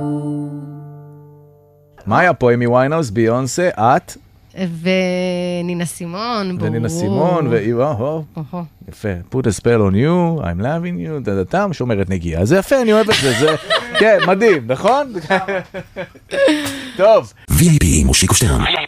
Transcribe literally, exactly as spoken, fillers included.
מה היה פה? אמי ויינהאוס, ביונסה, את? ונינה סימון, ברור. ונינה סימון, ואיו, יפה. Put a spell on you, I'm loving you, דדתם, שומרת נגיעה. זה יפה, אני אוהב את זה, זה, כן, מדהים, נכון? טוב. וי איי פי מושיקו שטרן.